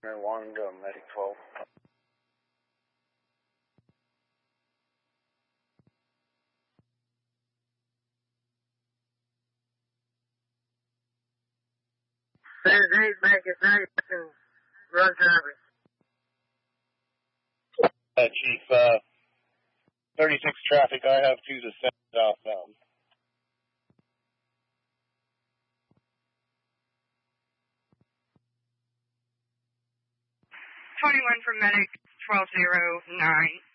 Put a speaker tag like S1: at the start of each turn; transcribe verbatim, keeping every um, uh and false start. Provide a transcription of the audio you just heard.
S1: one, go medic twelve.
S2: There's eight back at night and run traffic.
S1: Uh, Chief, uh, thirty-six traffic, I have two to send southbound.
S3: twenty-one for medic twelve zero nine.